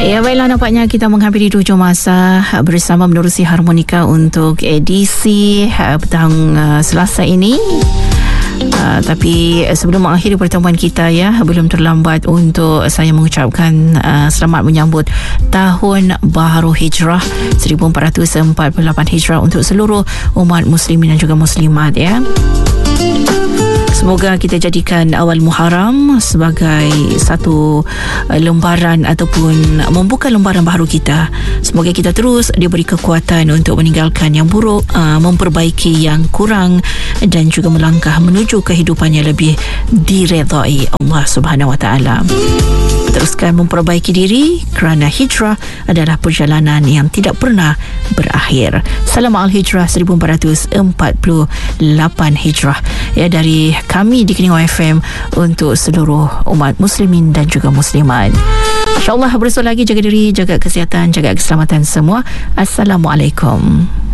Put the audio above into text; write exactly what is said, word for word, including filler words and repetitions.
Ya baiklah, nampaknya kita menghampiri hujung masa bersama menerusi harmonika untuk edisi petang uh, Selasa ini. Uh, tapi sebelum mengakhiri pertemuan kita, ya, belum terlambat untuk saya mengucapkan uh, selamat menyambut tahun baharu Hijrah seribu empat ratus empat puluh lapan Hijrah untuk seluruh umat muslimin dan juga muslimat, ya. Semoga kita jadikan awal Muharram sebagai satu lembaran ataupun membuka lembaran baharu kita. Semoga kita terus diberi kekuatan untuk meninggalkan yang buruk, memperbaiki yang kurang dan juga melangkah menuju kehidupan yang lebih diredai Allah Subhanahu Wa Taala. Teruskan memperbaiki diri kerana hijrah adalah perjalanan yang tidak pernah berakhir. Salam Al-Hijrah seribu empat ratus empat puluh lapan Hijrah, ya, dari kami di Keningau F M untuk seluruh umat muslimin dan juga muslimat. InsyaAllah bersua lagi, jaga diri, jaga kesihatan, jaga keselamatan semua. Assalamualaikum.